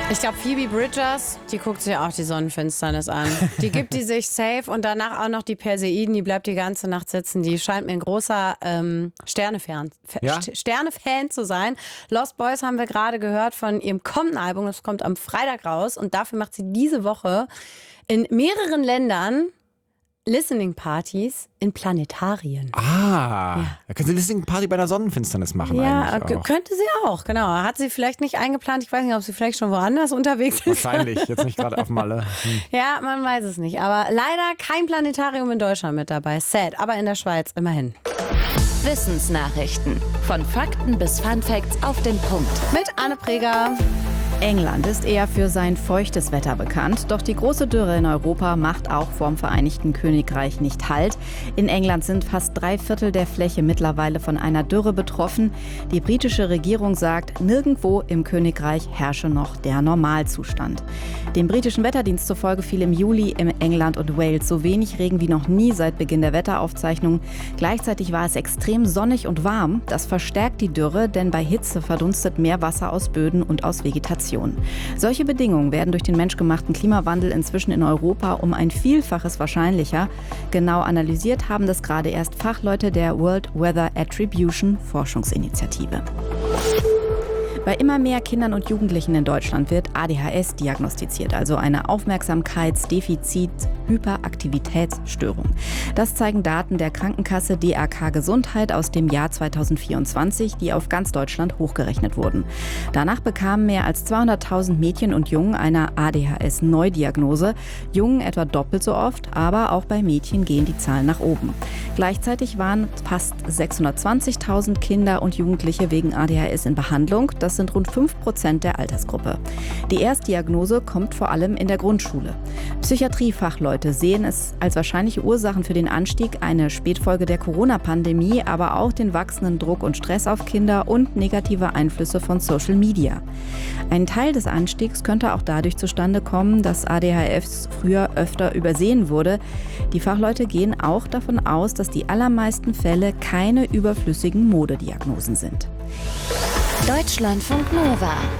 Ich glaube, Phoebe Bridgers, die guckt sich auch die Sonnenfinsternis an. Die gibt die sich safe und danach auch noch die Perseiden, die bleibt die ganze Nacht sitzen. Die scheint mir ein großer Sterne-Fan zu sein. Lost Boys haben wir gerade gehört von ihrem kommenden Album. Das kommt am Freitag raus und dafür macht sie diese Woche in mehreren Ländern Listening-Partys in Planetarien. Da können Sie Listening-Party bei der Sonnenfinsternis machen eigentlich auch. Könnte sie auch, genau. Hat sie vielleicht nicht eingeplant. Ich weiß nicht, ob sie vielleicht schon woanders unterwegs ist. Wahrscheinlich, jetzt nicht gerade auf Malle. Ja, man weiß es nicht. Aber leider kein Planetarium in Deutschland mit dabei. Sad, aber in der Schweiz immerhin. Wissensnachrichten. Von Fakten bis Funfacts auf den Punkt. Mit Anne Preger. England ist eher für sein feuchtes Wetter bekannt, doch die große Dürre in Europa macht auch vorm Vereinigten Königreich nicht Halt. In England sind fast 3/4 der Fläche mittlerweile von einer Dürre betroffen. Die britische Regierung sagt, nirgendwo im Königreich herrsche noch der Normalzustand. Dem britischen Wetterdienst zufolge fiel im Juli in England und Wales so wenig Regen wie noch nie seit Beginn der Wetteraufzeichnungen. Gleichzeitig war es extrem sonnig und warm. Das verstärkt die Dürre, denn bei Hitze verdunstet mehr Wasser aus Böden und aus Vegetation. Solche Bedingungen werden durch den menschgemachten Klimawandel inzwischen in Europa um ein Vielfaches wahrscheinlicher. Genau analysiert haben das gerade erst Fachleute der World Weather Attribution Forschungsinitiative. Bei immer mehr Kindern und Jugendlichen in Deutschland wird ADHS diagnostiziert, also eine Aufmerksamkeitsdefizit-Hyperaktivitätsstörung. Das zeigen Daten der Krankenkasse DAK Gesundheit aus dem Jahr 2024, die auf ganz Deutschland hochgerechnet wurden. Danach bekamen mehr als 200.000 Mädchen und Jungen eine ADHS-Neudiagnose. Jungen etwa doppelt so oft, aber auch bei Mädchen gehen die Zahlen nach oben. Gleichzeitig waren fast 620.000 Kinder und Jugendliche wegen ADHS in Behandlung. Das sind rund 5% der Altersgruppe. Die Erstdiagnose kommt vor allem in der Grundschule. Psychiatriefachleute sehen es als wahrscheinliche Ursachen für den Anstieg eine Spätfolge der Corona-Pandemie, aber auch den wachsenden Druck und Stress auf Kinder und negative Einflüsse von Social Media. Ein Teil des Anstiegs könnte auch dadurch zustande kommen, dass ADHS früher öfter übersehen wurde. Die Fachleute gehen auch davon aus, dass die allermeisten Fälle keine überflüssigen Modediagnosen sind. Deutschlandfunk Nova.